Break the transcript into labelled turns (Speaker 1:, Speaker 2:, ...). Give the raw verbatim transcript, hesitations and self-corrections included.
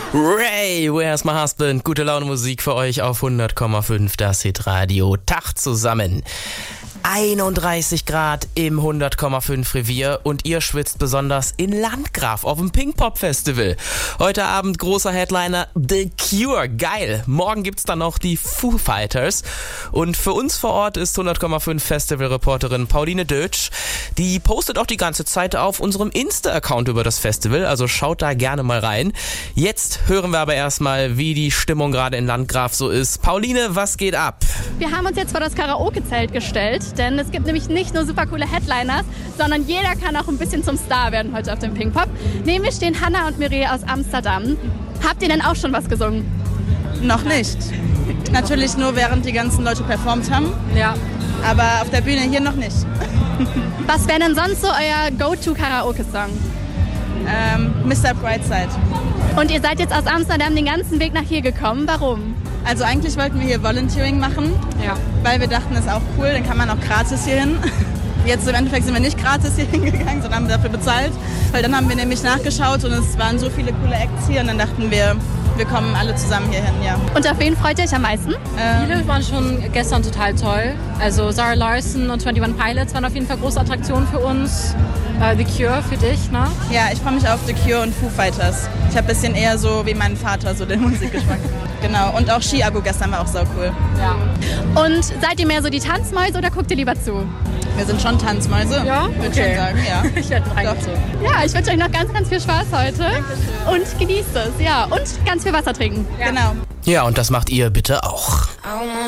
Speaker 1: Ray, Where's My Husband? Gute Laune Musik für euch auf hundert Komma fünf, das Hitradio. Tag zusammen. einunddreißig Grad im hundert Komma fünf Revier und ihr schwitzt besonders in Landgraf auf dem Pinkpop-Festival. Heute Abend großer Headliner The Cure, geil. Morgen gibt's dann noch die Foo Fighters und für uns vor Ort ist hundert Komma fünf Festivalreporterin Pauline Dötsch. Die postet auch die ganze Zeit auf unserem Insta-Account über das Festival, also schaut da gerne mal rein. Jetzt hören wir aber erstmal, wie die Stimmung gerade in Landgraf so ist. Pauline, was geht ab?
Speaker 2: Wir haben uns jetzt vor das Karaoke-Zelt gestellt, denn es gibt nämlich nicht nur super coole Headliners, sondern jeder kann auch ein bisschen zum Star werden heute auf dem Pinkpop. Neben mir stehen Hannah und Mireille aus Amsterdam. Habt ihr denn auch schon was gesungen?
Speaker 3: Noch nicht. Natürlich nur, während die ganzen Leute performt haben.
Speaker 2: Ja.
Speaker 3: Aber auf der Bühne hier noch nicht.
Speaker 2: Was wäre denn sonst so euer Go-To-Karaoke-Song?
Speaker 3: Ähm, Mister Brightside.
Speaker 2: Und ihr seid jetzt aus Amsterdam den ganzen Weg nach hier gekommen. Warum?
Speaker 3: Also eigentlich wollten wir hier Volunteering machen,
Speaker 2: Ja.
Speaker 3: weil wir dachten, das ist auch cool, dann kann man auch gratis hier hin. Jetzt im Endeffekt sind wir nicht gratis hier hingegangen, sondern haben dafür bezahlt. Weil dann haben wir nämlich nachgeschaut und es waren so viele coole Acts hier und dann dachten wir, wir kommen alle zusammen hier hin, ja.
Speaker 2: Und auf wen freut ihr euch am meisten?
Speaker 3: Ähm,
Speaker 4: Viele waren schon gestern total toll. Also Zara Larsson und einundzwanzig Pilots waren auf jeden Fall große Attraktionen für uns. Uh, The Cure für dich, ne?
Speaker 3: ja, ich freue mich auf The Cure und Foo Fighters. Ich habe ein bisschen eher so wie mein Vater, so den Musikgeschmack. Genau, und auch Ski-Agu gestern war auch sau cool.
Speaker 4: Ja.
Speaker 2: Und seid ihr mehr so die Tanzmäuse oder guckt ihr lieber zu?
Speaker 3: Wir sind schon Tanzmäuse,
Speaker 4: Ja?
Speaker 3: würde
Speaker 4: Okay.
Speaker 3: ich schon sagen, ja.
Speaker 4: Ich werde reingezogen.
Speaker 2: Ja, ich wünsche euch noch ganz, ganz viel Spaß heute. Und genießt es, ja. Und ganz viel Wasser trinken.
Speaker 3: Genau.
Speaker 1: Ja, und das macht ihr bitte auch.